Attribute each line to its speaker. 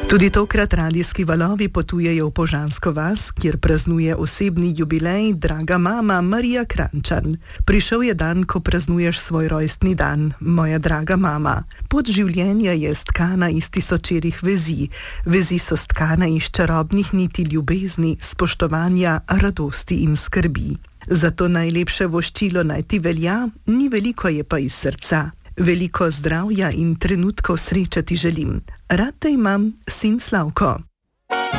Speaker 1: Tudi tokrat radijski valovi potujejo v Požansko vas, kjer praznuje osebni jubilej draga mama Marija Kranjčan. Prišel je dan, ko praznuješ svoj rojstni dan, moja draga mama. Pot življenja je stkana iz tisočerih vezi. Vezi so stkana iz čarobnih niti ljubezni, spoštovanja, radosti in skrbi. Zato najlepše voščilo naj ti velja, ni veliko, je pa iz srca. Veliko zdravja in trenutkov sreče ti želim. Rad te imam, sin Slavko.